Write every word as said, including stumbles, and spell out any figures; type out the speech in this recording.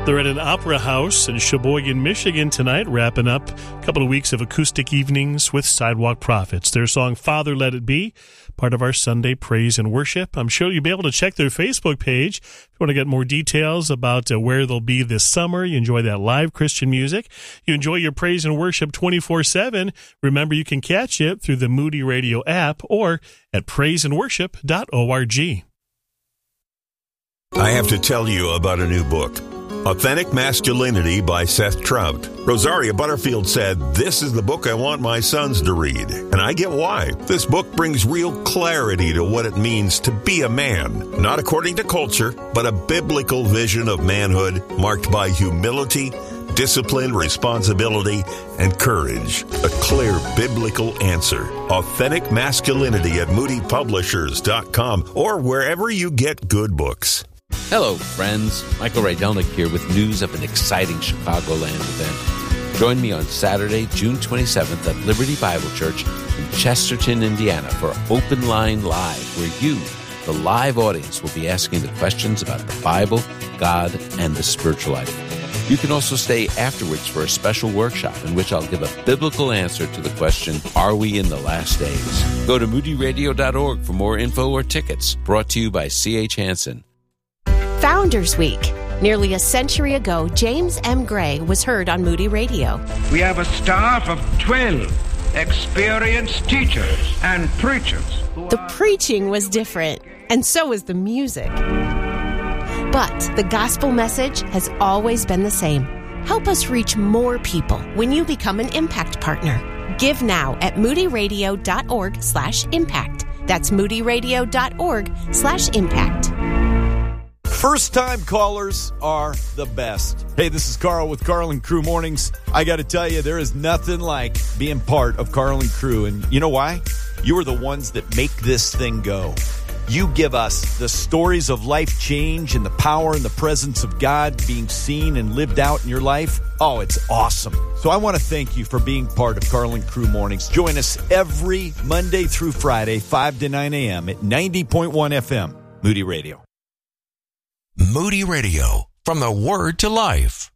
They're at an opera house in Sheboygan, Michigan tonight, wrapping up a couple of weeks of acoustic evenings with Sidewalk Prophets. Their song, Father Let It Be, part of our Sunday praise and worship. I'm sure you'll be able to check their Facebook page if you want to get more details about uh, where they'll be this summer. You enjoy that live Christian music. You enjoy your praise and worship twenty-four seven. Remember, you can catch it through the Moody Radio app or at praise and worship dot org. I have to tell you about a new book, Authentic Masculinity by Seth Trout. Rosaria Butterfield said, "This is the book I want my sons to read." And I get why. This book brings real clarity to what it means to be a man. Not according to culture, but a biblical vision of manhood marked by humility, discipline, responsibility, and courage. A clear biblical answer. Authentic Masculinity at moody publishers dot com or wherever you get good books. Hello, friends. Michael Rydelnik here with news of an exciting Chicagoland event. Join me on Saturday, June twenty-seventh at Liberty Bible Church in Chesterton, Indiana for Open Line Live, where you, the live audience, will be asking the questions about the Bible, God, and the spiritual life. You can also stay afterwards for a special workshop in which I'll give a biblical answer to the question, are we in the last days? Go to moody radio dot org for more info or tickets. Brought to you by C H Hansen. Founders Week. Nearly a century ago, James M. Gray was heard on Moody Radio. We have a staff of twelve experienced teachers and preachers. The preaching was different, and so was the music. But the gospel message has always been the same. Help us reach more people when you become an Impact Partner. Give now at moody radio dot org slash impact. That's moody radio dot org slash impact. First-time callers are the best. Hey, this is Carl with Carl and Crew Mornings. I got to tell you, there is nothing like being part of Carl and Crew. And you know why? You are the ones that make this thing go. You give us the stories of life change and the power and the presence of God being seen and lived out in your life. Oh, it's awesome. So I want to thank you for being part of Carl and Crew Mornings. Join us every Monday through Friday, five to nine a.m. at ninety point one F M, Moody Radio. Moody Radio, from the Word to Life.